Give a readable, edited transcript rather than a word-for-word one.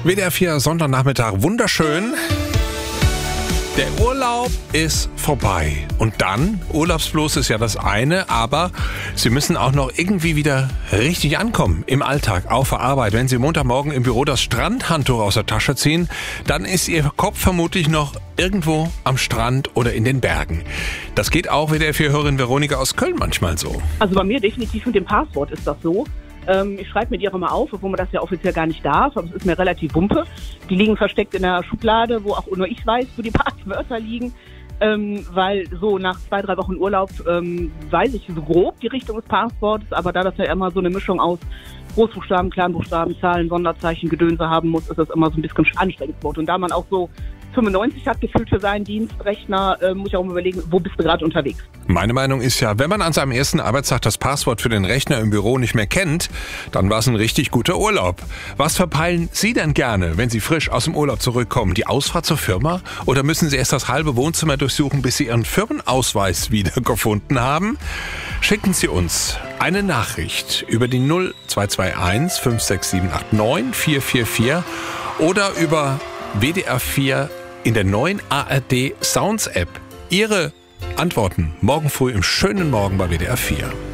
WDR 4 Sonntagnachmittag, wunderschön. Der Urlaub ist vorbei. Und dann, Urlaubsfluss ist ja das eine, aber Sie müssen auch noch irgendwie wieder richtig ankommen im Alltag, auf der Arbeit. Wenn Sie Montagmorgen im Büro das Strandhandtuch aus der Tasche ziehen, dann ist Ihr Kopf vermutlich noch irgendwo am Strand oder in den Bergen. Das geht auch WDR 4-Hörerin Veronika aus Köln manchmal so. Also bei mir definitiv mit dem Passwort ist das so. Ich schreibe mir die auch immer auf, obwohl man das ja offiziell gar nicht darf, aber es ist mir relativ wumpe. Die liegen versteckt in der Schublade, wo auch nur ich weiß, wo die Passwörter liegen. Weil so nach 2-3 Wochen Urlaub weiß ich so grob die Richtung des Passworts, aber da das ja immer so eine Mischung aus Großbuchstaben, Kleinbuchstaben, Zahlen, Sonderzeichen, Gedönse haben muss, ist das immer so ein bisschen anstrengend. Und da man auch so 95 hat gefühlt für seinen Dienstrechner, muss ich auch mal überlegen, wo bist du gerade unterwegs? Meine Meinung ist ja, wenn man an seinem ersten Arbeitstag das Passwort für den Rechner im Büro nicht mehr kennt, dann war es ein richtig guter Urlaub. Was verpeilen Sie denn gerne, wenn Sie frisch aus dem Urlaub zurückkommen? Die Ausfahrt zur Firma? Oder müssen Sie erst das halbe Wohnzimmer durchsuchen, bis Sie Ihren Firmenausweis wiedergefunden haben? Schicken Sie uns eine Nachricht über die 0221 56789 444 oder über WDR 4 in der neuen ARD Sounds App. Ihre Antworten morgen früh im schönen Morgen bei WDR 4.